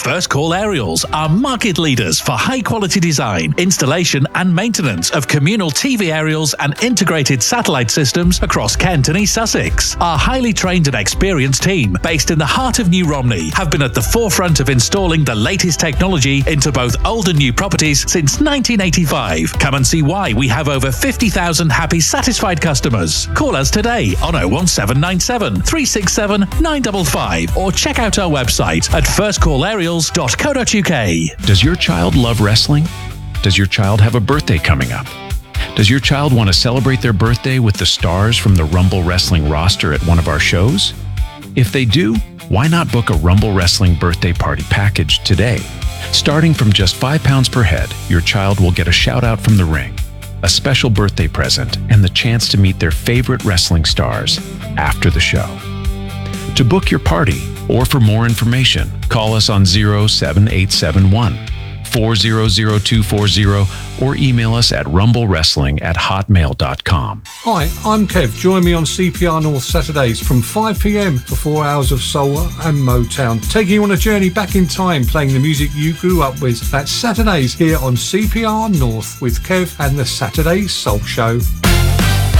First Call Aerials are market leaders for high-quality design, installation and maintenance of communal TV aerials and integrated satellite systems across Kent and East Sussex. Our highly trained and experienced team, based in the heart of New Romney, have been at the forefront of installing the latest technology into both old and new properties since 1985. Come and see why we have over 50,000 happy, satisfied customers. Call us today on 01797 367 955 or check out our website at firstcallaerials.co.uk. Does your child love wrestling? Does your child have a birthday coming up? Does your child want to celebrate their birthday with the stars from the Rumble Wrestling roster at one of our shows? If they do, why not book a Rumble Wrestling birthday party package today? Starting from just £5 per head, your child will get a shout out from the ring, a special birthday present, and the chance to meet their favorite wrestling stars after the show. To book your party or for more information, call us on 07871 400240 or email us at rumblewrestling@hotmail.com. Hi, I'm Kev. Join me on CPR North Saturdays from 5 p.m. for 4 hours of soul and Motown, taking you on a journey back in time, playing the music you grew up with. That's Saturdays here on CPR North with Kev and the Saturday Soul Show.